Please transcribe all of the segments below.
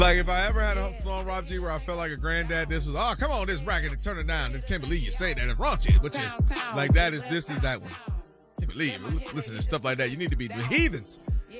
Like, if I ever had a song, Rob G, where I felt like a granddad, this was, oh, come on, this racket, and turn it down. I can't believe you say that. It's raunchy. What you, like, this is that one. Can't believe it. Listen to stuff like that. You need to be the heathens.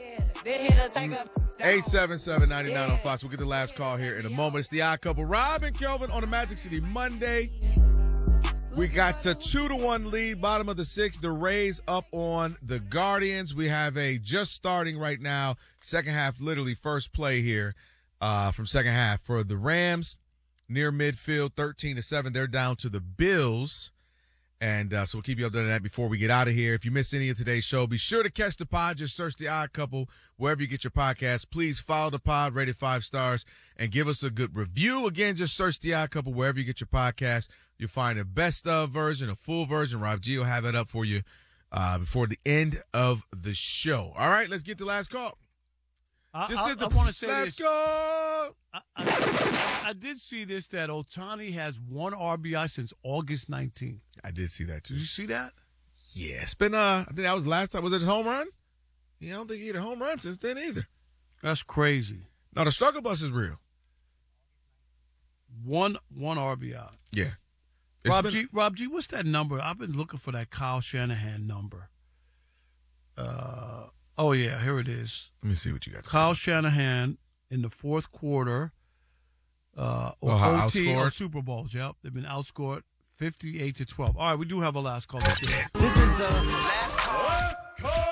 877-99 on Fox. We'll get the last call here in a moment. It's the Odd Couple. Rob and Kelvin on a Magic City Monday. We got a 2-1 lead, bottom of the sixth. The Rays up on the Guardians. We have a just starting right now, second half, literally first play here. From second half for the Rams, near midfield, 13-7. They're down to the Bills. And so we'll keep you updated on that before we get out of here. If you missed any of today's show, be sure to catch the pod. Just search The Odd Couple wherever you get your podcast. Please follow the pod, rate it 5 stars, and give us a good review. Again, just search The Odd Couple wherever you get your podcast. You'll find a best of version, a full version. Rob G will have it up for you before the end of the show. All right, let's get the last call. I want to say let's this. Go. I did see this, that Ohtani has 1 RBI since August 19th. I did see that, too. Did you see that? Yeah, it's been, I think that was last time. Was it a home run? Yeah, I don't think he hit a home run since then either. That's crazy. No, the struggle bus is real. One RBI. Yeah. Rob G, what's that number? I've been looking for that Kyle Shanahan number. Oh, yeah, here it is. Let me see what you got. Kyle Shanahan in the fourth quarter, OT outscored? or Super Bowls. Yep, they've been outscored 58-12. All right, we do have a last call. This is the last call. Last call.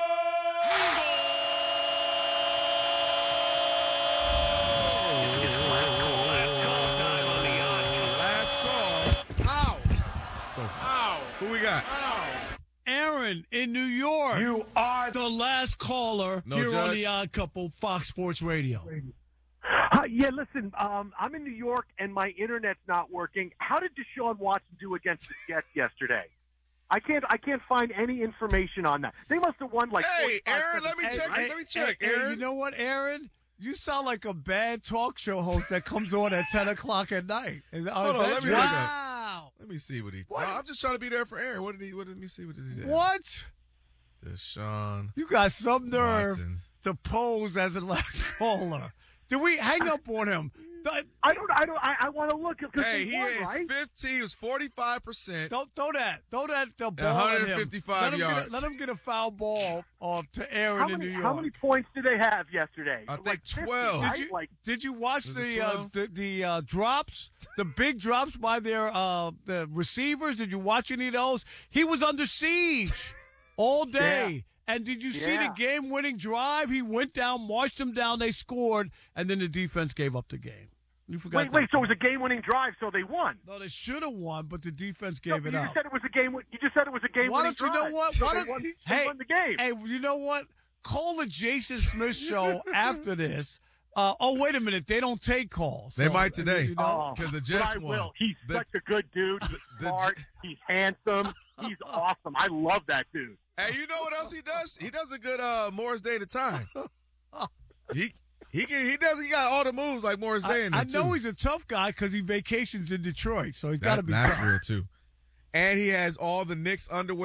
It's last call time on the Odd Couple. Last call. So, who we got? Aaron in New York. You are the last caller here on the Odd Couple, Fox Sports Radio. Yeah, listen, I'm in New York and my internet's not working. How did Deshaun Watson do against the Jets yesterday? I can't find any information on that. They must have won like. Hey, Aaron, let me check. Let me check, Aaron. You know what, Aaron? You sound like a bad talk show host that comes on at 10 o'clock at night. Hold on, let me wow. Let me see what he. What? No, I'm just trying to be there for Aaron. What did he? Let me see what did he do. What? Deshaun. You got some nerve Watson to pose as a last caller. Did we hang up on him? I want to look. Hey, he won, is right? 15. He was 45%. Don't throw that the ball 155 at him. yards. Let him get a foul ball off to Aaron in New York. How many points did they have yesterday? I think like 50, 12. right? Did you watch the drops, the big drops by the receivers? Did you watch any of those? He was under siege all day. Yeah. And did you see the game-winning drive? He went down, marched them down, they scored, and then the defense gave up the game. You forgot. Wait, so it was a game-winning drive, so they won. No, they should have won, but the defense gave it up. You just said it was a game. You just said it was a game-winning drive. Why don't you know what? So they won the game. Hey, you know what? Call the Jason Smith show after this. Wait a minute. They don't take calls. They might today. Because the Jets won. Will. He's such a good dude. He's smart. He's handsome. He's awesome. I love that dude. Hey, you know what else he does? He does a good Morris Day at a time. He got all the moves like Morris Day in there, I know he's a tough guy because he vacations in Detroit, so he's got to be tough. That's real, too. And he has all the Knicks underwear.